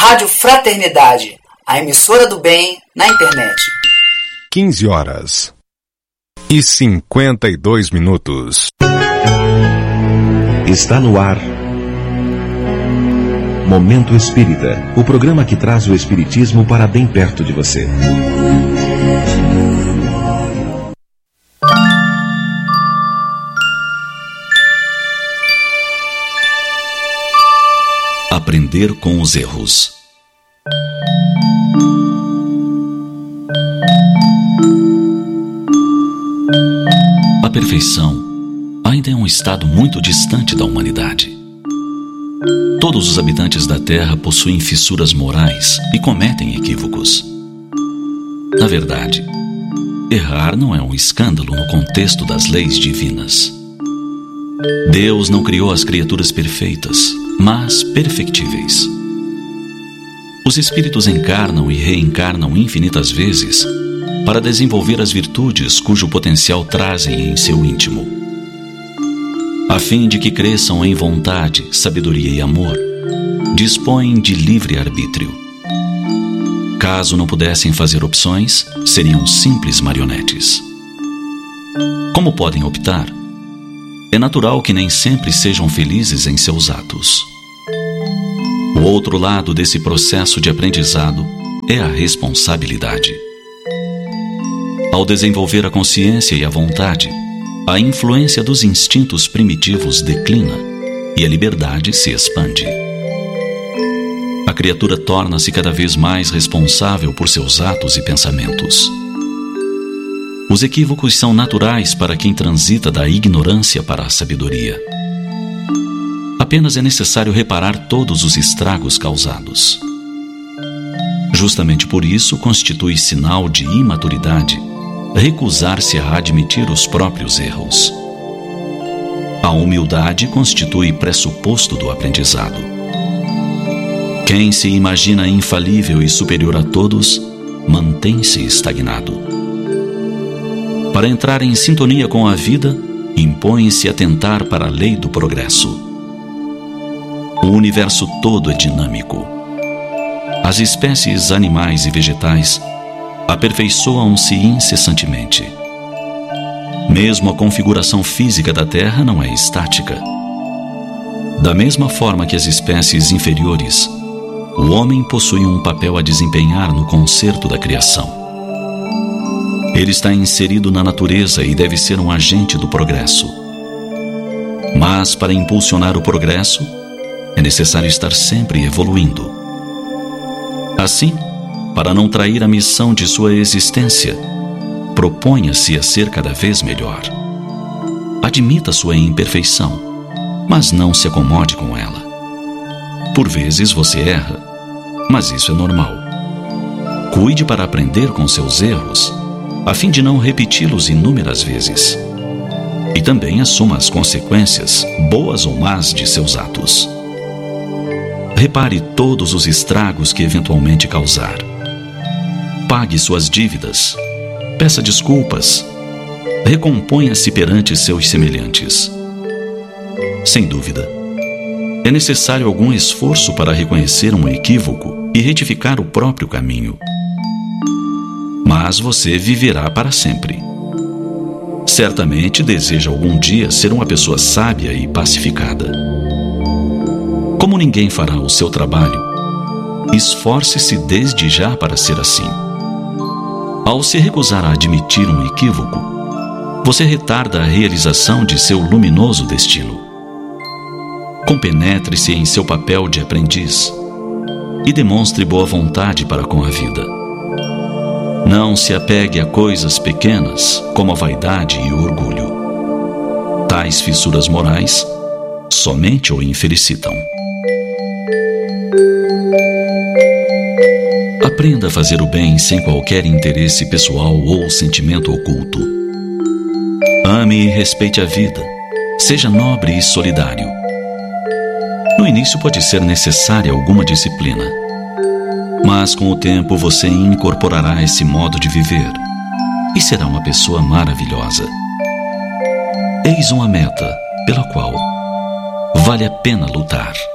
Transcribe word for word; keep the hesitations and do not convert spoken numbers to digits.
Rádio Fraternidade, a emissora do bem na internet. quinze horas e cinquenta e dois minutos. Está no ar Momento Espírita, o programa que traz o espiritismo para bem perto de você. Aprender com os erros. A perfeição ainda é um estado muito distante da humanidade. Todos os habitantes da Terra possuem fissuras morais e cometem equívocos. Na verdade, errar não é um escândalo no contexto das leis divinas. Deus não criou as criaturas perfeitas, mas perfectíveis. Os espíritos encarnam e reencarnam infinitas vezes para desenvolver as virtudes cujo potencial trazem em seu íntimo, a fim de que cresçam em vontade, sabedoria e amor. Dispõem de livre arbítrio. Caso não pudessem fazer opções, seriam simples marionetes. Como podem optar? É natural que nem sempre sejam felizes em seus atos. O outro lado desse processo de aprendizado é a responsabilidade. Ao desenvolver a consciência e a vontade, a influência dos instintos primitivos declina e a liberdade se expande. A criatura torna-se cada vez mais responsável por seus atos e pensamentos. Os equívocos são naturais para quem transita da ignorância para a sabedoria. Apenas é necessário reparar todos os estragos causados. Justamente por isso constitui sinal de imaturidade recusar-se a admitir os próprios erros. A humildade constitui pressuposto do aprendizado. Quem se imagina infalível e superior a todos, mantém-se estagnado. Para entrar em sintonia com a vida, impõe-se atentar para a lei do progresso. O universo todo é dinâmico. As espécies animais e vegetais aperfeiçoam-se incessantemente. Mesmo a configuração física da Terra não é estática. Da mesma forma que as espécies inferiores, o homem possui um papel a desempenhar no concerto da criação. Ele está inserido na natureza e deve ser um agente do progresso. Mas, para impulsionar o progresso, é necessário estar sempre evoluindo. Assim, para não trair a missão de sua existência, proponha-se a ser cada vez melhor. Admita sua imperfeição, mas não se acomode com ela. Por vezes você erra, mas isso é normal. Cuide para aprender com seus erros, a fim de não repeti-los inúmeras vezes. E também assuma as consequências, boas ou más, de seus atos. Repare todos os estragos que eventualmente causar. Pague suas dívidas, peça desculpas, recomponha-se perante seus semelhantes. Sem dúvida, é necessário algum esforço para reconhecer um equívoco e retificar o próprio caminho. Mas você viverá para sempre. Certamente deseja algum dia ser uma pessoa sábia e pacificada. Como ninguém fará o seu trabalho, esforce-se desde já para ser assim. Ao se recusar a admitir um equívoco, você retarda a realização de seu luminoso destino. Compenetre-se em seu papel de aprendiz e demonstre boa vontade para com a vida. Não se apegue a coisas pequenas como a vaidade e o orgulho. Tais fissuras morais somente o infelicitam. Aprenda a fazer o bem sem qualquer interesse pessoal ou sentimento oculto. Ame e respeite a vida. Seja nobre e solidário. No início pode ser necessária alguma disciplina, mas com o tempo você incorporará esse modo de viver e será uma pessoa maravilhosa. Eis uma meta pela qual vale a pena lutar.